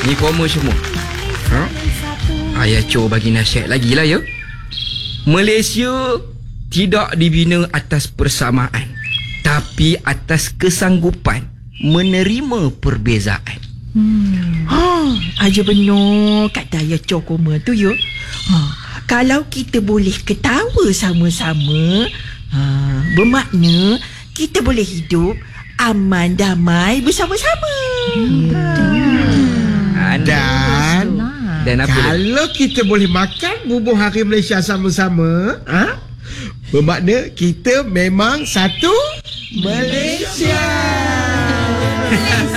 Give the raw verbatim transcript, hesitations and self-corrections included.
Ni koma semua. Ha? Ayah Cho bagi nasihat lagi lah ya. Malaysia tidak dibina atas persamaan, tapi atas kesanggupan menerima perbezaan. Hmm. Ha, aja benar kata Ayah Cho koma tu ya. Ha, kalau kita boleh ketawa sama-sama, ha, bermakna kita boleh hidup aman damai bersama-sama. Hmm. Hmm. Dan Dan apa kalau dia? kita boleh makan bubur Hari Malaysia sama-sama, ha? Bermakna kita memang satu Malaysia.